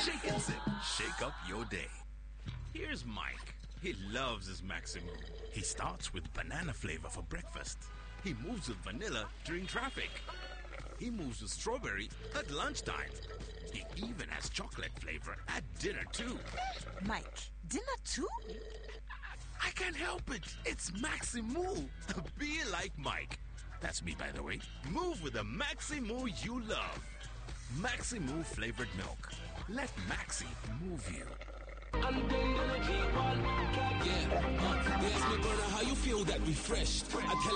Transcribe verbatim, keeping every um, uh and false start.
Shake and sip. Shake up your day. Here's Mike. He loves his Maximo. He starts with banana flavor for breakfast. He moves with vanilla during traffic. He moves with strawberry at lunchtime. He even has chocolate flavor at dinner too. Mike, dinner too? I can't help it. It's Maximo. Be like Mike. That's me, by the way. Move with the Maximo you love. Maximo flavored milk. Let Maxi move you. And then gonna keep on. Yeah, uh, they ask me, brother, how you feel that refreshed? I tell